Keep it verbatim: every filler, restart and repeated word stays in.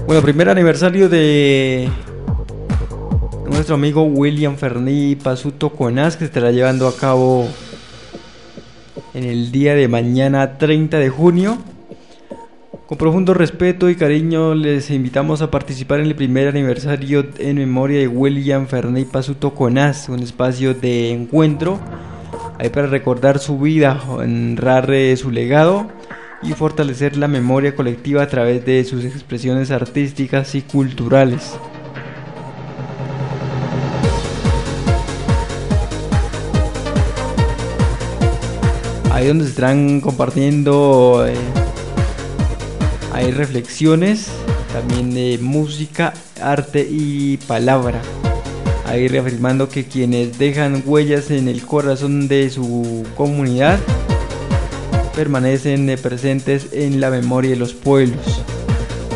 Bueno, primer aniversario de nuestro amigo William Ferní Pasuto Conás, que se estará llevando a cabo en el día de mañana treinta de junio. Con profundo respeto y cariño les invitamos a participar en el primer aniversario en memoria de William Ferní Pasuto Conás, un espacio de encuentro ahí para recordar su vida, honrar eh, su legado y fortalecer la memoria colectiva a través de sus expresiones artísticas y culturales. Ahí donde se estarán compartiendo eh, hay reflexiones, también de música, arte y palabra. Ahí reafirmando que quienes dejan huellas en el corazón de su comunidad permanecen presentes en la memoria de los pueblos.